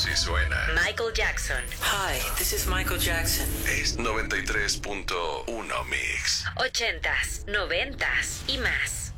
Así suena. Michael Jackson. Hi, this is Michael Jackson. Es 93.1 Mix. 80s, 90s y más.